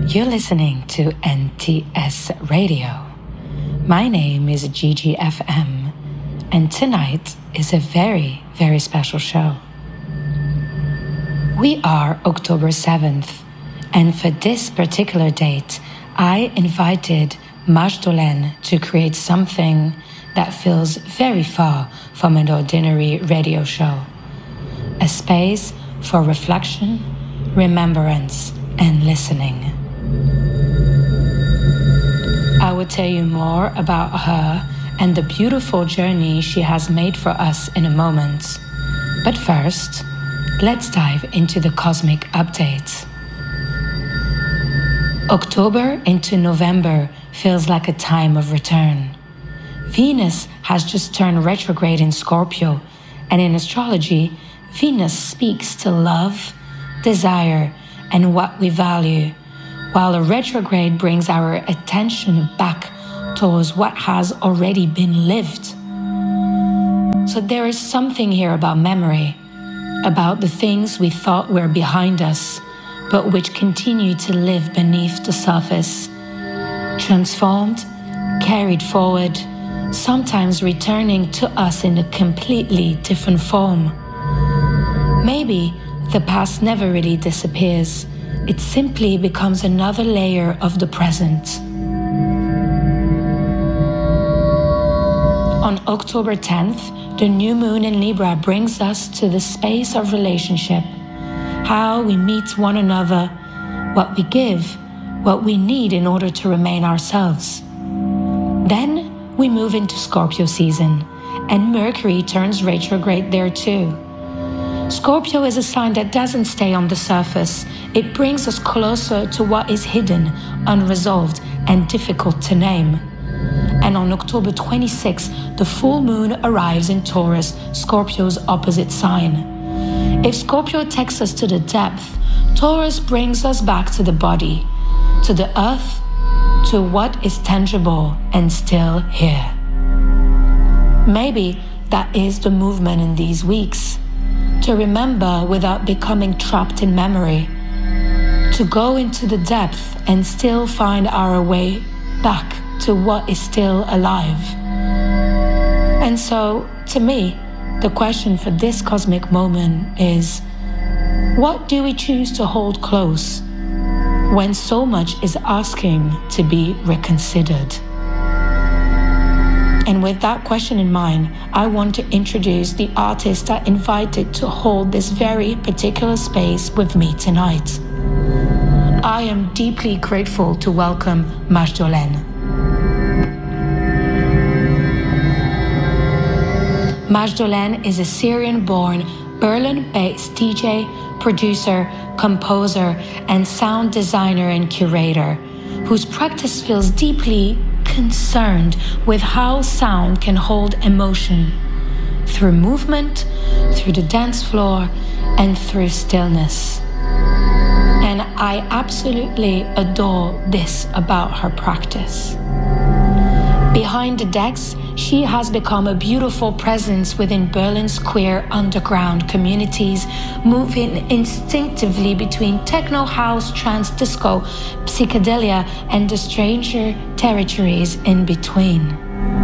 You're listening to NTS Radio. My name is Gigi FM, and tonight is a very, very special show. We are October 7th, and for this particular date, I invited Majdolen to create something that feels very far from an ordinary radio show. A space for reflection, remembrance, and listening. I will tell you more about her and the beautiful journey she has made for us in a moment. But first, let's dive into the cosmic update. October into November feels like a time of return. Venus has just turned retrograde in Scorpio, and in astrology, Venus speaks to love, desire, and what we value, while a retrograde brings our attention back towards what has already been lived. So there is something here about memory, about the things we thought were behind us, but which continue to live beneath the surface, transformed, carried forward, sometimes returning to us in a completely different form. Maybe the past never really disappears. It simply becomes another layer of the present. On October 10th, the new moon in Libra brings us to the space of relationship, how we meet one another, what we give, what we need in order to remain ourselves. Then we move into Scorpio season, and Mercury turns retrograde there too. Scorpio is a sign that doesn't stay on the surface. It brings us closer to what is hidden, unresolved, and difficult to name. And on October 26th, the full moon arrives in Taurus, Scorpio's opposite sign. If Scorpio takes us to the depth, Taurus brings us back to the body, to the earth, to what is tangible and still here. Maybe that is the movement in these weeks. To remember without becoming trapped in memory, to go into the depth and still find our way back to what is still alive. And so, to me, the question for this cosmic moment is, what do we choose to hold close when so much is asking to be reconsidered? And with that question in mind, I want to introduce the artist I invited to hold this very particular space with me tonight. I am deeply grateful to welcome Majdolen. Majdolen is a Syrian-born, Berlin-based DJ, producer, composer, and sound designer and curator, whose practice feels deeply concerned with how sound can hold emotion through movement, through the dance floor, and through stillness. And I absolutely adore this about her practice. Behind the decks, she has become a beautiful presence within Berlin's queer underground communities, moving instinctively between techno, house, trance, disco, psychedelia, and the stranger territories in between.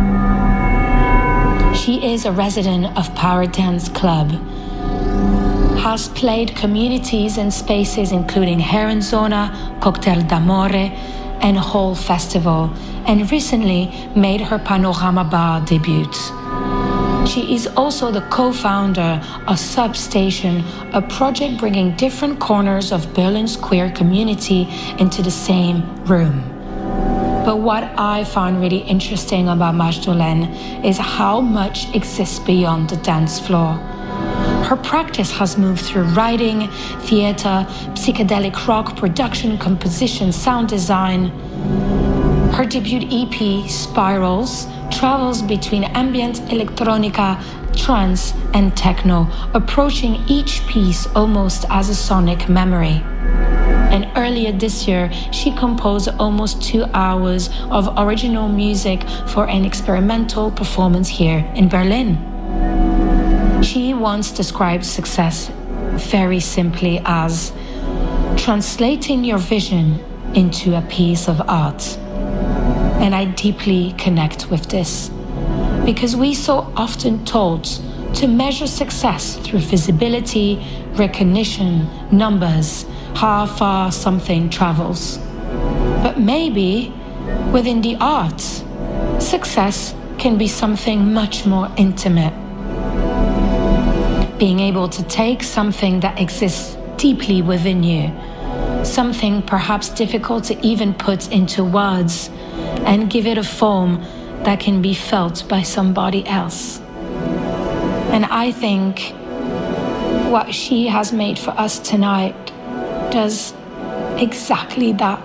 She is a resident of Power Dance Club, has played communities and spaces including Herrenzona, Cocktail d'Amore, and Hall Festival, and recently made her Panorama Bar debut. She is also the co-founder of Substation, a project bringing different corners of Berlin's queer community into the same room. But what I found really interesting about Majdolen is how much exists beyond the dance floor. Her practice has moved through writing, theater, psychedelic rock, production, composition, sound design. Her debut EP, Spirals, travels between ambient electronica, trance, and techno, approaching each piece almost as a sonic memory. And earlier this year, she composed almost 2 hours of original music for an experimental performance here in Berlin. She once described success very simply as translating your vision into a piece of art. And I deeply connect with this, because we so often told to measure success through visibility, recognition, numbers, how far something travels. But maybe within the arts, success can be something much more intimate. Being able to take something that exists deeply within you, something perhaps difficult to even put into words, and give it a form that can be felt by somebody else. And I think what she has made for us tonight does exactly that.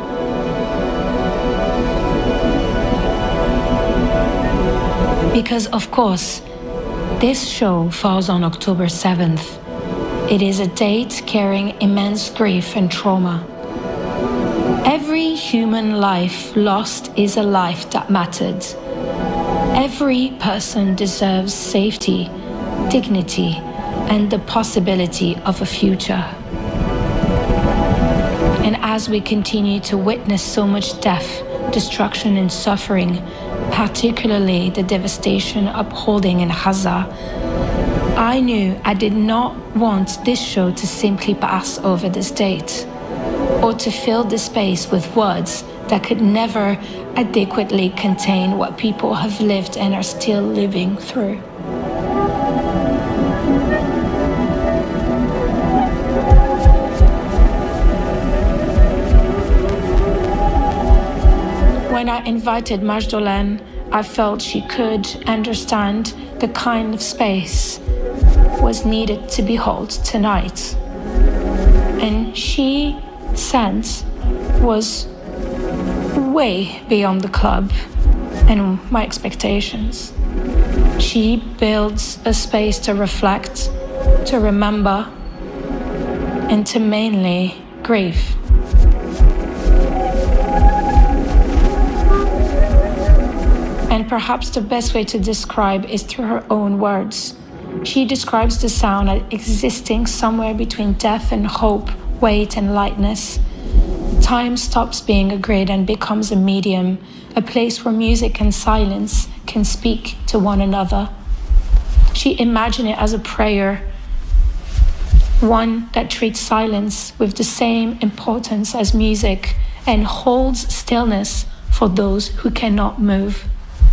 Because of course, this show falls on October 7th. It is a date carrying immense grief and trauma. Every human life lost is a life that mattered. Every person deserves safety, dignity, and the possibility of a future. And as we continue to witness so much death, destruction, and suffering, particularly the devastation upholding in Gaza, I knew I did not want this show to simply pass over this date, or to fill the space with words that could never adequately contain what people have lived and are still living through. When I invited Majdolen, I felt she could understand the kind of space was needed to be held tonight. And she sense was way beyond the club and my expectations. She builds a space to reflect, to remember, and to mainly grieve. And perhaps the best way to describe is through her own words. She describes the sound as existing somewhere between death and hope, weight and lightness. Time stops being a grid and becomes a medium, a place where music and silence can speak to one another. She imagined it as a prayer, one that treats silence with the same importance as music and holds stillness for those who cannot move.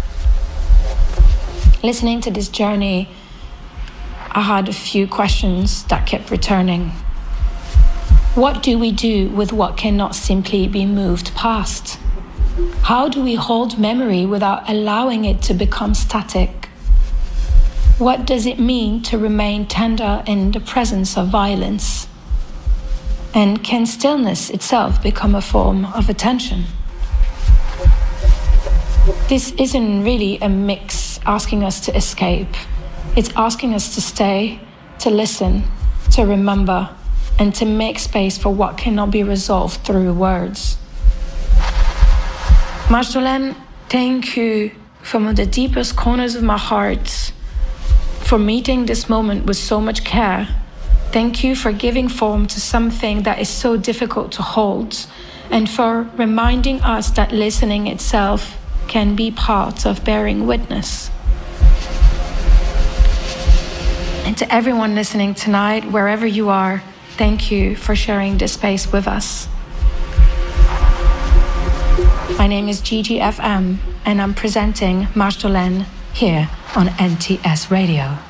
Listening to this journey, I had a few questions that kept returning. What do we do with what cannot simply be moved past? How do we hold memory without allowing it to become static? What does it mean to remain tender in the presence of violence? And can stillness itself become a form of attention? This isn't really a mix asking us to escape. It's asking us to stay, to listen, to remember, and to make space for what cannot be resolved through words. Majdolen, thank you from the deepest corners of my heart for meeting this moment with so much care. Thank you for giving form to something that is so difficult to hold, and for reminding us that listening itself can be part of bearing witness. And to everyone listening tonight, wherever you are, thank you for sharing this space with us. My name is Gigi FM, and I'm presenting Majdolen here on NTS Radio.